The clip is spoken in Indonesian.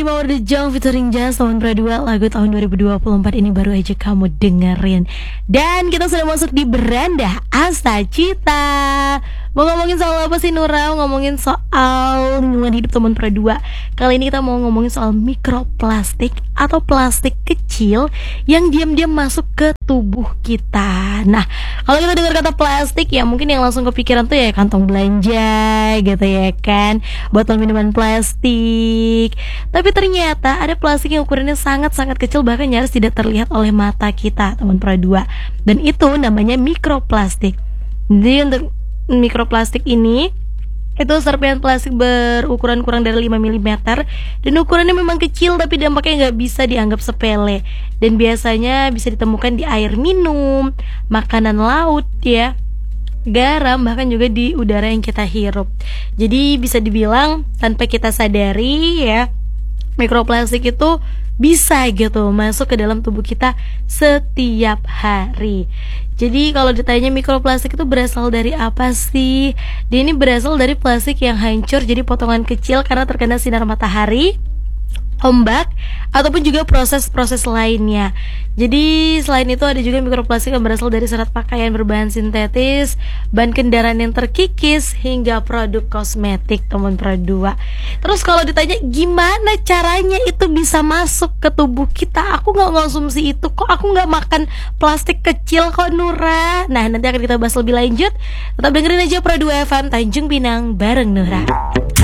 Mawar The Jong featuring Jazz tahun 2002. Lagu tahun 2024 ini baru aja kamu dengerin. Dan kita sudah masuk di beranda Asta Cita. Mau ngomongin soal apa sih Nura? Ngomongin soal lingkungan hidup teman Pro2. Kali ini kita mau ngomongin soal mikroplastik atau plastik kecil yang diam-diam masuk ke tubuh kita. Nah, kalau kita dengar kata plastik ya mungkin yang langsung kepikiran tuh ya kantong belanja gitu ya kan, botol minuman plastik. Tapi ternyata ada plastik yang ukurannya sangat-sangat kecil, bahkan nyaris tidak terlihat oleh mata kita teman Pro2. Dan itu namanya mikroplastik. Jadi untuk mikroplastik ini itu serpihan plastik berukuran kurang dari 5 mm dan ukurannya memang kecil, tapi dampaknya nggak bisa dianggap sepele dan biasanya bisa ditemukan di air minum, makanan laut ya, garam, bahkan juga di udara yang kita hirup. Jadi bisa dibilang tanpa kita sadari ya, mikroplastik itu bisa gitu masuk ke dalam tubuh kita setiap hari. Jadi kalau ditanya mikroplastik itu berasal dari apa sih? Dia ini berasal dari plastik yang hancur jadi potongan kecil karena terkena sinar matahari, ombak, ataupun juga proses-proses lainnya. Jadi selain itu ada juga mikroplastik yang berasal dari serat pakaian berbahan sintetis, ban kendaraan yang terkikis, hingga produk kosmetik teman Pro2. Terus kalau ditanya gimana caranya itu bisa masuk ke tubuh kita, aku gak ngonsumsi itu kok, aku gak makan plastik kecil kok Nura. Nah nanti akan kita bahas lebih lanjut. Tetap dengerin aja Pro2 FM Tanjung Pinang bareng Nura.